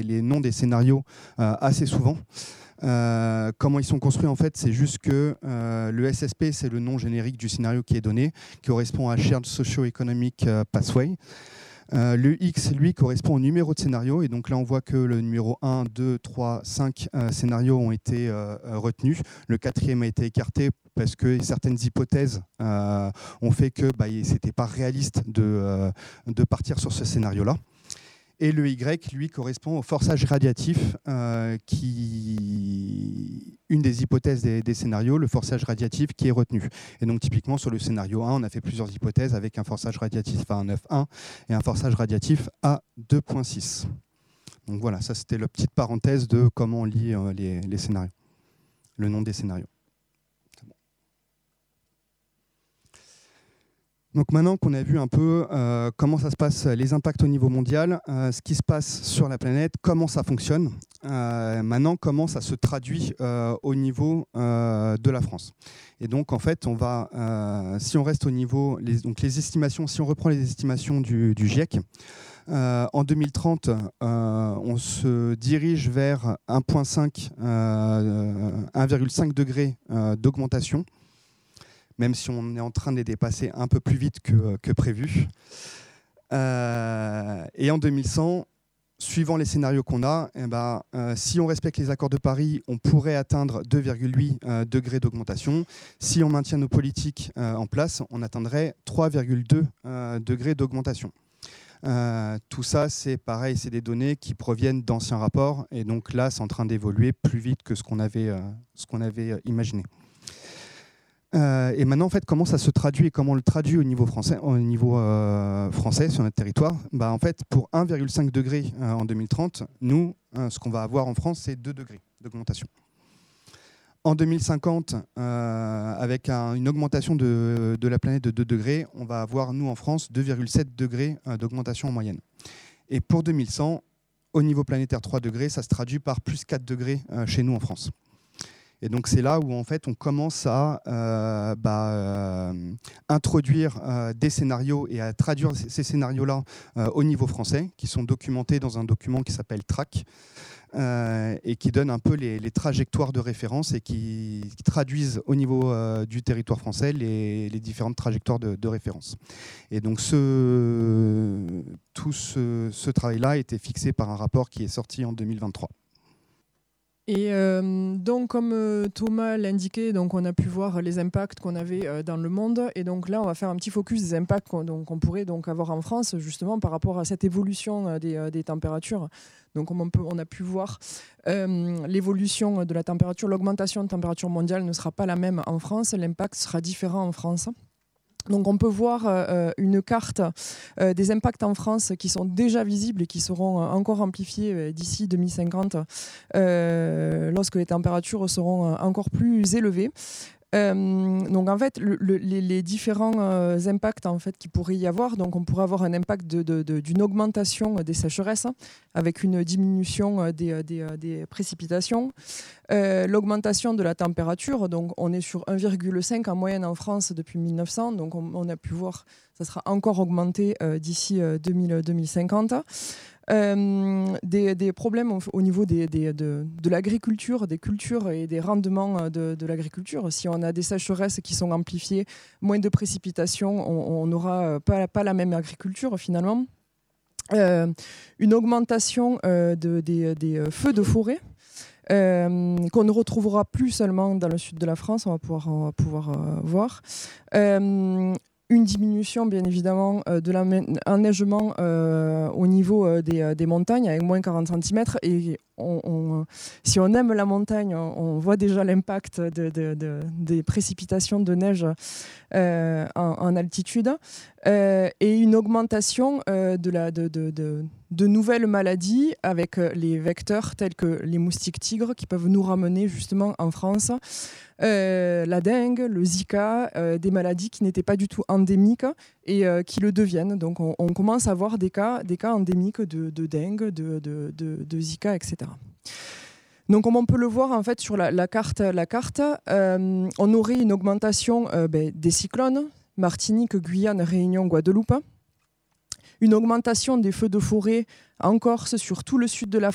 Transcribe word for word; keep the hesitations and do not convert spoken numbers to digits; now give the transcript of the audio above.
les noms des scénarios euh, assez souvent. Euh, comment ils sont construits, en fait, c'est juste que euh, le S S P, c'est le nom générique du scénario qui est donné, qui correspond à Shared Socio-Economic Pathway. Euh, le X, lui, correspond au numéro de scénario. Et donc là, on voit que le numéro un, deux, trois, cinq euh, scénarios ont été euh, retenus. Le quatrième a été écarté parce que certaines hypothèses euh, ont fait que bah, ce n'était pas réaliste de, euh, de partir sur ce scénario-là. Et le Y, lui, correspond au forçage radiatif, euh, qui une des hypothèses des, des scénarios, le forçage radiatif qui est retenu. Et donc typiquement sur le scénario un, on a fait plusieurs hypothèses avec un forçage radiatif à neuf virgule un et un forçage radiatif à deux virgule six. Donc voilà, ça c'était la petite parenthèse de comment on lit euh, les, les scénarios, le nom des scénarios. Donc maintenant qu'on a vu un peu euh, comment ça se passe, les impacts au niveau mondial, euh, ce qui se passe sur la planète, comment ça fonctionne, euh, maintenant comment ça se traduit euh, au niveau euh, de la France. Et donc en fait, on va, euh, si on reste au niveau, les, donc les estimations, si on reprend les estimations du, du GIEC, euh, en deux mille trente, euh, on se dirige vers un virgule cinq, euh, un virgule cinq degrés euh, d'augmentation, même si on est en train de les dépasser un peu plus vite que, que prévu. Euh, et en deux mille cent, suivant les scénarios qu'on a, eh ben, euh, si on respecte les accords de Paris, on pourrait atteindre deux virgule huit euh, degrés d'augmentation. Si on maintient nos politiques euh, en place, on atteindrait trois virgule deux euh, degrés d'augmentation. Euh, tout ça, c'est pareil, c'est des données qui proviennent d'anciens rapports. Et donc là, c'est en train d'évoluer plus vite que ce qu'on avait, euh, ce qu'on avait imaginé. Euh, et maintenant, en fait, comment ça se traduit et comment on le traduit au niveau français, au niveau euh, français sur notre territoire, bah, en fait, pour un virgule cinq degré euh, en deux mille trente, nous, euh, ce qu'on va avoir en France, c'est deux degrés d'augmentation. En deux mille cinquante, euh, avec un, une augmentation de, de la planète de deux degrés, on va avoir, nous, en France, deux virgule sept degrés euh, d'augmentation en moyenne. Et pour deux mille cent, au niveau planétaire trois degrés, ça se traduit par plus quatre degrés euh, chez nous en France. Et donc c'est là où en fait on commence à euh, bah, euh, introduire euh, des scénarios et à traduire ces scénarios-là euh, au niveau français, qui sont documentés dans un document qui s'appelle TRAC euh, et qui donne un peu les, les trajectoires de référence et qui, qui traduisent au niveau euh, du territoire français les, les différentes trajectoires de, de référence. Et donc ce, tout ce, ce travail-là a été fixé par un rapport qui est sorti en deux mille vingt-trois. Et euh, donc, comme euh, Thomas l'indiquait, donc on a pu voir les impacts qu'on avait euh, dans le monde. Et donc là, on va faire un petit focus des impacts qu'on, donc, qu'on pourrait donc avoir en France, justement, par rapport à cette évolution euh, des, euh, des températures. Donc, comme on, peut, on a pu voir, euh, l'évolution de la température, l'augmentation de température mondiale ne sera pas la même en France. L'impact sera différent en France. Donc on peut voir euh, une carte euh, des impacts en France qui sont déjà visibles et qui seront euh, encore amplifiés euh, d'ici deux mille cinquante euh, lorsque les températures seront euh, encore plus élevées. Euh, donc en fait, le, le, les, les différents euh, impacts en fait qu'il pourrait y avoir, donc on pourrait avoir un impact de, de, de, d'une augmentation des sécheresses hein, avec une diminution des, des, des précipitations, euh, l'augmentation de la température, donc on est sur un virgule cinq en moyenne en France depuis mille neuf cents, donc on, on a pu voir ça sera encore augmenté euh, d'ici euh, deux mille, deux mille cinquante. Euh, des, des problèmes au, au niveau des, des, de, de l'agriculture, des cultures et des rendements de, de l'agriculture. Si on a des sécheresses qui sont amplifiées, moins de précipitations, on n'aura pas, pas la même agriculture finalement. Euh, une augmentation euh, de, des, des feux de forêt. Euh, qu'on ne retrouvera plus seulement dans le sud de la France, on va pouvoir, on va pouvoir euh, voir. Euh, Une diminution, bien évidemment, euh, de l'enneigement euh, au niveau euh, des, euh, des montagnes, avec moins quarante centimètres. Et on, on, si on aime la montagne, on, on voit déjà l'impact de, de, de, des précipitations de neige euh, en, en altitude. Euh, et une augmentation euh, de, la, de, de, de, de nouvelles maladies avec les vecteurs tels que les moustiques tigres qui peuvent nous ramener justement en France. Euh, la dengue, le Zika, euh, des maladies qui n'étaient pas du tout endémiques et euh, qui le deviennent. Donc on, on commence à voir des cas, des cas endémiques de, de dengue, de, de, de, de Zika, et cetera. Donc comme on peut le voir en fait sur la, la carte, la carte euh, on aurait une augmentation euh, ben, des cyclones, Martinique, Guyane, Réunion, Guadeloupe. Une augmentation des feux de forêt en Corse, sur tout le sud de la